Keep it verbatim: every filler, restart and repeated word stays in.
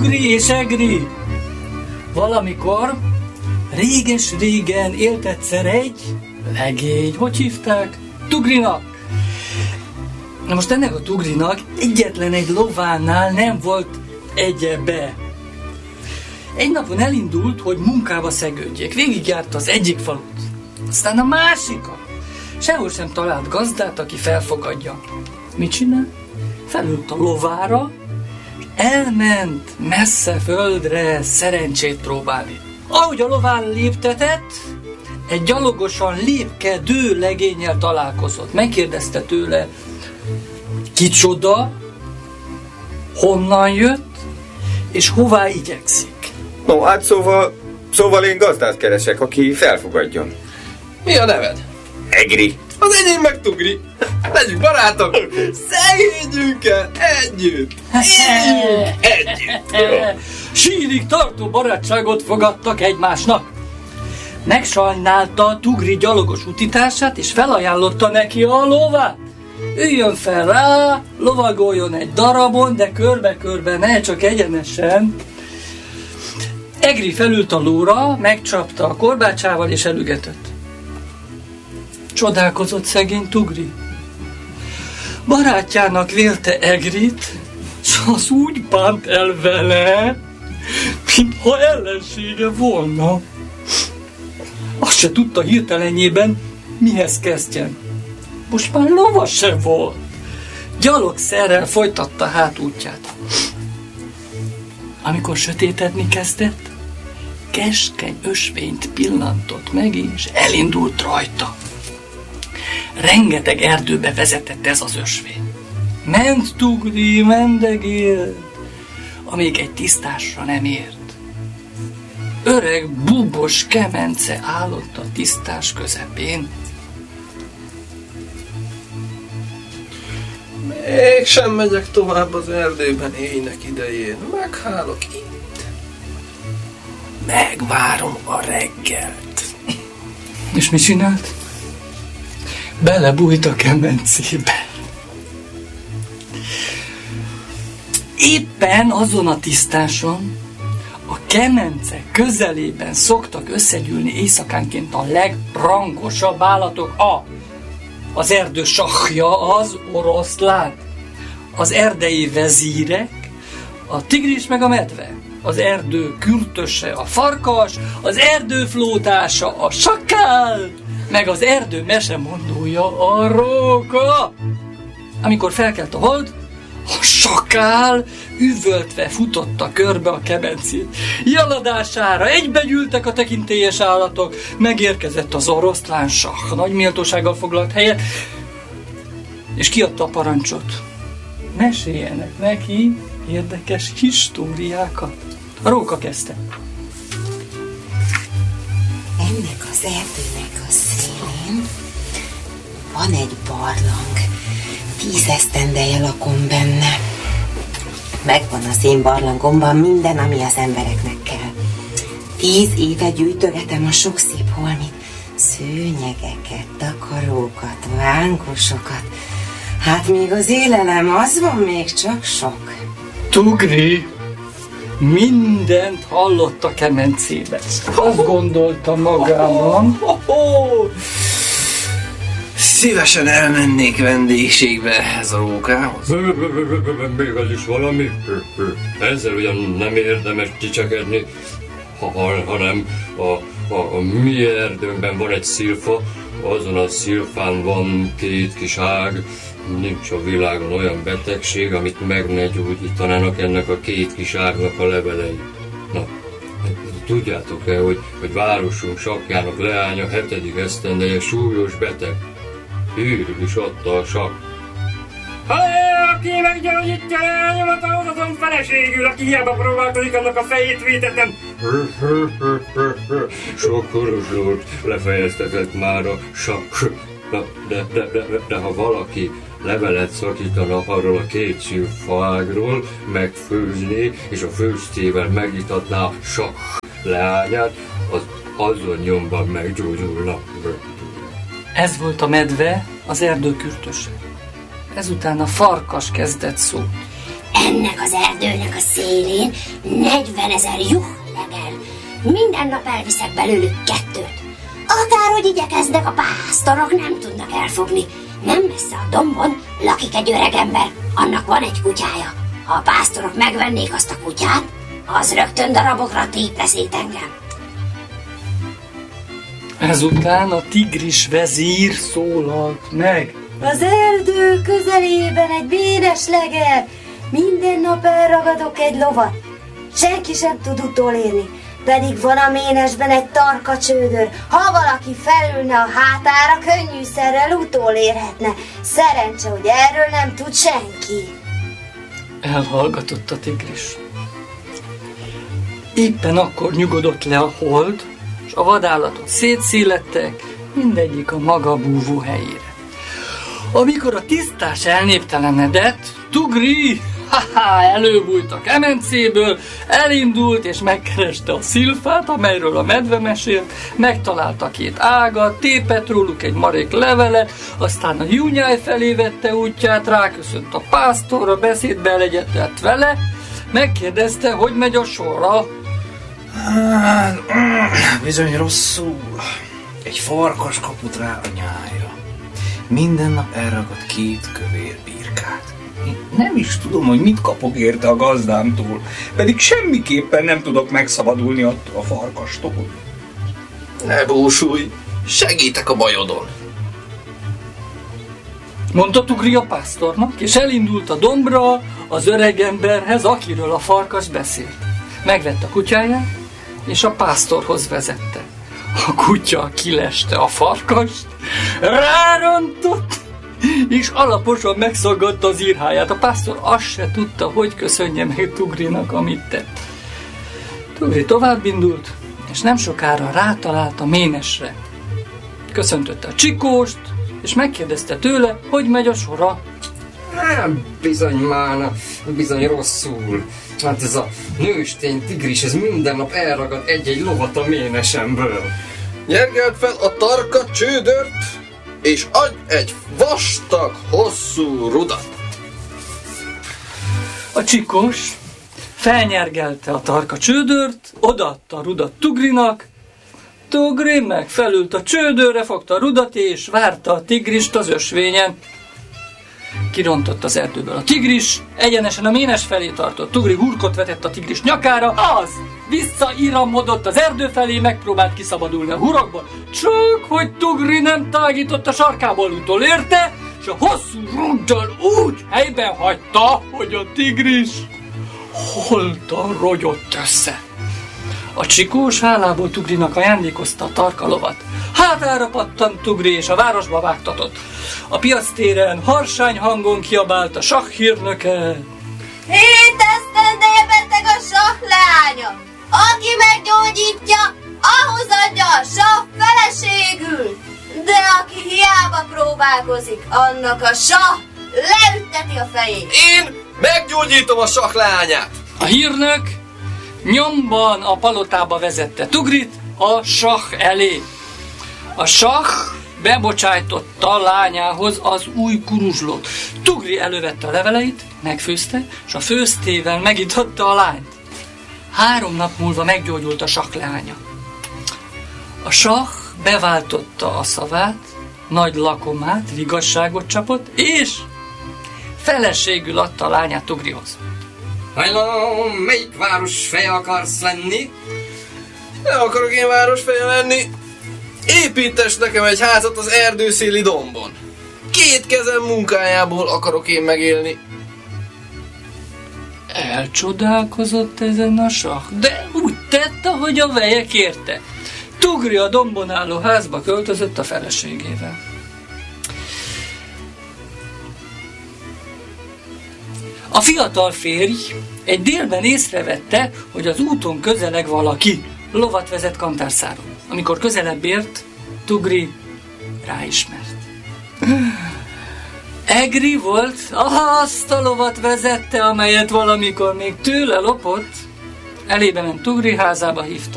Tugri és Egri! Valamikor, réges-régen élt egyszer egy legény, hogy hívták? Tugrinak. Na most ennek a Tugrinak egyetlen egy lovánál nem volt egyebe. Egy napon elindult, hogy munkába szegődjék. Végigjárta az egyik falut, aztán a másikat. Sehol sem talált gazdát, aki felfogadja. Mit csinál? Felült a lovára, elment messze földre szerencsét próbálni. Ahogy a lován léptetett, egy gyalogosan lépkedő legénnyel találkozott. Megkérdezte tőle, kicsoda, honnan jött, és hová igyekszik. No, hát szóval, szóval én gazdát keresek, aki felfogadjon. Mi a neved? Egri. Az enyém meg Tugri. Legyünk barátok! Szegődjünk el együtt! Éljünk együtt! Sírig tartó barátságot fogadtak egymásnak. Megsajnálta Tugri gyalogos utitársát, és felajánlotta neki a lovát. Üljön fel rá, lovagoljon egy darabon, de körbe-körbe, ne csak egyenesen. Egri felült a lóra, megcsapta a korbácsával és elügetett. Csodálkozott szegény Tugri. Barátjának vélte Egrit, s az úgy bánt el vele, mintha ellensége volna. Azt se tudta hirtelenjében, mihez kezdjen. Most már lova se volt. Gyalogszerrel folytatta hát útját. Amikor sötétedni kezdett, keskeny ösvényt pillantott meg, és elindult rajta. Rengeteg erdőbe vezetett ez az ösvény. Ment Tugri, mendegélt, amíg egy tisztásra nem ért. Öreg, búbos kemence állott a tisztás közepén. Mégsem megyek tovább az erdőben éjnek idején. Meghálok itt. Megvárom a reggelt. És mit csinált? Belebújt a kemencébe. Éppen azon a tisztáson, a kemence közelében szoktak összegyűlni éjszakánként a legrangosabb állatok. A, az erdő sahja, az oroszlán, az erdei vezírek, a tigris meg a medve, az erdő kürtöse, a farkas, az erdő flótása, a sakál, meg az erdő mesemondója, a róka. Amikor felkelt a hold, a sakál üvöltve futotta körbe a kemencét. Jaladására egybegyűltek a tekintélyes állatok, megérkezett az oroszlán sah, nagy méltósággal foglalt helyet, és kiadta a parancsot. Meséljenek neki érdekes históriákat. A róka kezdte. Ennek az erdőnek a szélén van egy barlang. Tíz esztendeje lakom benne. Megvan az én barlangomban minden, ami az embereknek kell. Tíz éve gyűjtögetem a sok szép holmit. Szőnyegeket, takarókat, vánkosokat. Hát még az élelem, az van még csak sok. Tugri mindent hallott a kemencébe. Azt gondolta magában. Szívesen elmennék vendégségbe ehhez a rókához. Még az is valami. Ezzel ugyan nem érdemes dicsekedni, hanem a, a, a mi erdőnkben van egy szilfa, azon a szilfán van két kis ág. Nincs a világon olyan betegség, amit meg ne gyógyítanának ennek a két kis ágnak a levelei. Na, tudjátok-e, hogy, hogy városunk sakjának leánya hetedik esztendeje súlyos beteg? Hírül is adta a sak. Ha aki meggyógyítja leányomat, ahhoz azon feleségül, aki hiába próbálkozik, annak a fejét vétetem. Sok korozsót lefejeztetett már a sak. De, de, de, de, de ha valaki levelet szakítana arról a két szilfaágról, megfőzni, és a főztével megitatná a sak leányát, az azon nyomban meggyógyulna. Ez volt a medve, az erdő kürtöse. Ezután a farkas kezdett szó. Ennek az erdőnek a szélén negyvenezer juh legel. Minden nap elviszek belőlük kettőt. Akárhogy igyekeznek, a pásztorok nem tudnak elfogni. Nem messze a dombon lakik egy öreg ember, annak van egy kutyája. Ha a pásztorok megvennék azt a kutyát, az rögtön darabokra tépleszít engem. Ezután a tigris vezír szólalt meg. Az erdő közelében egy véres leger. Minden nap elragadok egy lovat. Senki sem tud utolérni. Pedig van a ménesben egy tarka csődör. Ha valaki felülne a hátára, könnyűszerrel utolérhetne. Szerencse, hogy erről nem tud senki. Elhallgatott a tigris. Éppen akkor nyugodott le a hold, és a vadállatok szétszélettek, mindegyik a maga búvó helyére. Amikor a tisztás elnéptelenedett, Tugri ha-ha, előbújt a kemencéből, elindult és megkereste a szilfát, amelyről a medve mesélt, megtalálta két ágat, tépett róluk egy marék levelet, aztán a júnyáj felé vette útját, ráköszönt a pásztorra, beszédbe elegyedett vele, megkérdezte, hogy megy a sorra. Hát, bizony rosszul. Egy farkas kapott rá a nyájra. Minden nap elragad két kövér birkát. Én nem is tudom, hogy mit kapok érte a gazdámtól, pedig semmiképpen nem tudok megszabadulni attól a farkastól. Ne búsulj, segítek a bajodon. Mondta Tugri a pásztornak, és elindult a dombra az öreg emberhez, akiről a farkas beszélt. Megvette a kutyáját, és a pásztorhoz vezette. A kutya kileste a farkast, rárontott, és alaposan megszaggatta az írháját. A pásztor azt se tudta, hogy köszönje meg Tugrinak, amit tett. Tugri továbbindult, és nem sokára rátalált a ménesre. Köszöntötte a csikóst, és megkérdezte tőle, hogy megy a sora. Há, bizony mána, bizony rosszul. Hát ez a nőstény tigris, ez minden nap elragad egy-egy lovat a ménesemből. Nyergeld fel a tarka csődört, és adj egy vastag, hosszú rudat. A csikós felnyergelte a tarka csődört, odaadta a rudat Tugrinak, Tugri meg felült a csődörre, fogta a rudat és várta a tigrist az ösvényen. Kirontott az erdőből a tigris, egyenesen a ménes felé tartott. Tugri hurkot vetett a tigris nyakára, az visszairamodott az erdő felé, megpróbált kiszabadulni a hurokból. Csak hogy Tugri nem tágított a sarkából, utolérte, és a hosszú ruddal úgy helyben hagyta, hogy a tigris holtan rogyott össze. A csikós hálából Tugrinak ajándékozta a tarka lovat. Hátára pattant Tugri, és a városba vágtatott. A piactéren harsány hangon kiabált a sakkhírnöke. Hét esztendeje beteg a saklánya! Aki meggyógyítja, ahhoz adja a sah feleségül! De aki hiába próbálkozik, annak a sah leütteti a fejét! Én meggyógyítom a saklányát! A hírnök nyomban a palotába vezette Tugrit a sah elé. A sah bebocsájtotta a lányához az új kuruzslót. Tugri elővette a leveleit, megfőzte, és a főztével megitatta a lányt. Három nap múlva meggyógyult a sah lánya. A sah beváltotta a szavát, nagy lakomát, vigasságot csapott, és feleségül adta a lányát Tugrihoz. Hajlom, melyik város feje akarsz lenni? Nem akarok én városfeje lenni. Építes nekem egy házat az erdőszéli dombon. Két kezem munkájából akarok én megélni. Elcsodálkozott ezen a sah, de úgy tett, ahogy a veje kérte. Tugri a dombon álló házba költözött a feleségével. A fiatal férj egy délben észrevette, hogy az úton közeleg valaki, lovat vezet kantárszáron. Amikor közelebb ért, Tugri ráismert. Egri volt, azt a lovat vezette, amelyet valamikor még tőle lopott. Elébe ment Tugri házába, hívta